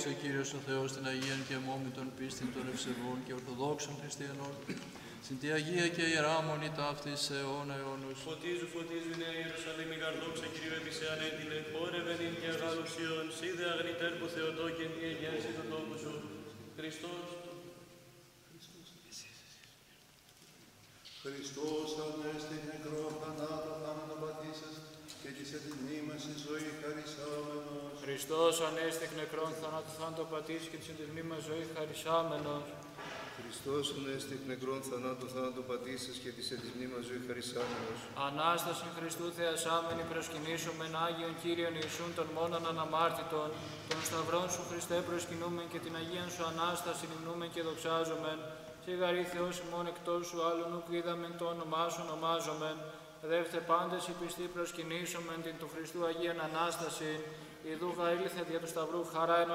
ήλθε ο Κύριος ο Θεός την Αγίαν και μόμη των πίστην των ευσεβών και ορθοδόξων χριστιανών, συν τη Αγία και Ιερά Μονή ταύτης αιώνα αιώνους. Φωτίζου, φωτίζου η Νέα Ιερουσαλήμ, η καρδόξα Κυρίου επί σε ανέτειλε, πόρευεν ειν και αγαλουσίων, σίδε αγνητέρ που Θεοτόκεν η εγένση του τόπου σου. Χριστός. Χριστός ανέστη νεκρό θανάτω θάνατο πατήσας και της εν τη μνήμαση ζωή χαρισάμενος. Χριστός ανέστηκ νεκρόν θανάτου θάνατο πατήσας και της εν τη μνήμαση ζωή χαρισάμενος. Χριστός ανέστη νεκρόν θανάτω θάνατο πατήσας και της εν τη μνήμαση ζωή χαρισάμενος. Ανάσταση Χριστού θεασάμενη προσκυνήσομεν Άγιον Κύριον Ιησούν των μόνον αναμάρτητων, των σταυρών σου Χριστέ προσκυνούμεν και την Αγίαν σου Ανάσταση υμνούμεν και δοξάζομεν. Σιγαρή Θεός ημών εκτός σου άλλον ουκ είδαμεν το όνομά σου ονομάζομεν. Δεύτε πάντες οι πιστοί προσκυνήσομεν την του Χριστού Αγίαν Ανάσταση. Η δούχα ήλθε δια του Σταυρού χαρά